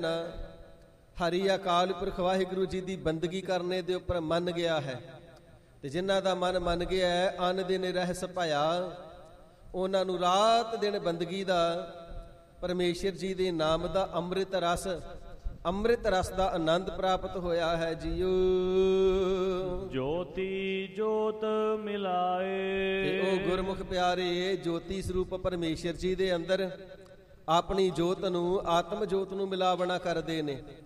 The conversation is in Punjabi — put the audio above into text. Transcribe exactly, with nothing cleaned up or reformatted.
ਹਰੀ ਅਕਾਲ ਪੁਰਖ ਵਾਹਿਗੁਰੂ ਜੀ ਦੀ ਬੰਦਗੀ ਕਰਨੇ ਦੇ ਉੱਪਰ ਮੰਨ ਗਿਆ ਹੈ, ਤੇ ਜਿਨ੍ਹਾਂ ਦਾ ਮਨ ਮੰਨ ਗਿਆ ਹੈ, ਅੰਨ ਦਿਨ ਰਹਿਸ ਭਇਆ, ਉਹਨਾਂ ਨੂੰ ਰਾਤ ਦਿਨ ਬੰਦਗੀ ਦਾ, ਪਰਮੇਸ਼ਰ ਜੀ ਦੇ ਨਾਮ ਦਾ ਅੰਮ੍ਰਿਤ ਰਸ, ਅੰਮ੍ਰਿਤ ਰਸ ਦਾ ਆਨੰਦ ਪ੍ਰਾਪਤ ਹੋਇਆ ਹੈ ਜੀਓ। ਜੋਤੀ ਜੋਤ ਮਿਲਾਏ, ਤੇ ਉਹ ਗੁਰਮੁਖ ਪਿਆਰੇ ਜੋਤੀ ਸਰੂਪ ਪਰਮੇਸ਼ਰ ਜੀ ਦੇ ਅੰਦਰ ਆਪਣੀ ਜੋਤ ਨੂੰ, ਆਤਮ ਜੋਤ ਨੂੰ ਮਿਲਾਵਣਾ ਕਰਦੇ ਨੇ।